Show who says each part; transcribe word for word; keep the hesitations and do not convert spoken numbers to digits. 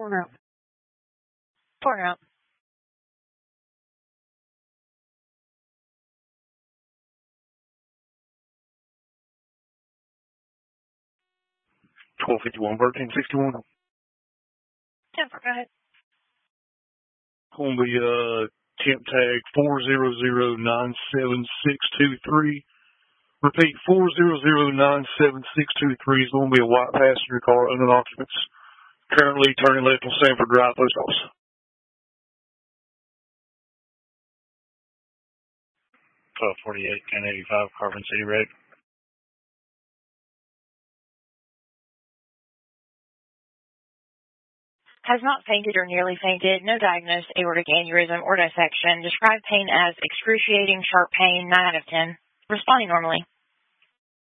Speaker 1: Four out. Four out.
Speaker 2: twelve fifty-one, thirteen sixty-one.
Speaker 1: ten four, go ahead.
Speaker 2: Going to be uh, temp tag four zero zero nine seven six two three. Repeat, four zero zero nine seven six two three is going to be a white passenger car under occupants. Currently turning left on Sanford Drive, post office. twelve forty-eight, ten eighty-five, Carbon City Road.
Speaker 1: Has not fainted or nearly fainted. No diagnosed aortic aneurysm or dissection. Described pain as excruciating, sharp pain, nine out of ten. Responding normally.